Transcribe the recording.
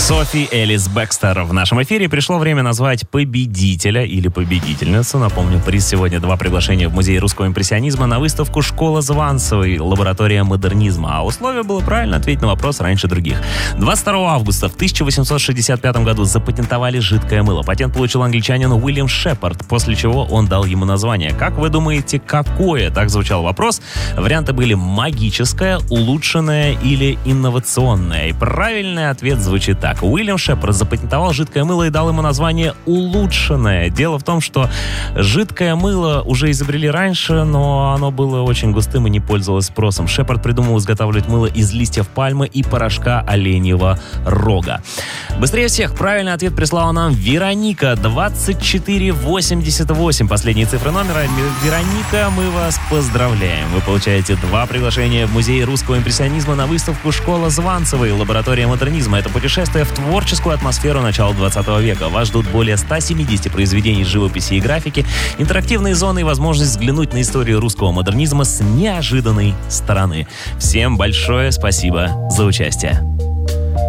Софи Элис Бекстер в нашем эфире. Пришло время назвать победителя или победительницу. Напомню, приз сегодня 2 приглашения в Музей русского импрессионизма на выставку «Школа Званцевой. Лаборатория модернизма». А условие было правильно ответить на вопрос раньше других. 22 августа в 1865 году запатентовали жидкое мыло. Патент получил англичанин Уильям Шепард, после чего он дал ему название. Как вы думаете, какое? Так звучал вопрос. Варианты были магическое, улучшенное или инновационное. И правильный ответ звучит так. Уильям Шепард запатентовал жидкое мыло и дал ему название «улучшенное». Дело в том, что жидкое мыло уже изобрели раньше, но оно было очень густым и не пользовалось спросом. Шепард придумал изготавливать мыло из листьев пальмы и порошка оленьего рога. Быстрее всех правильный ответ прислала нам Вероника, 2488. Последние цифры номера. Вероника, мы вас поздравляем. Вы получаете 2 приглашения в Музей русского импрессионизма на выставку «Школа Званцевой. Лаборатория модернизма». Это путешествие в творческую атмосферу начала 20 века. Вас ждут более 170 произведений живописи и графики, интерактивные зоны и возможность взглянуть на историю русского модернизма с неожиданной стороны. Всем большое спасибо за участие.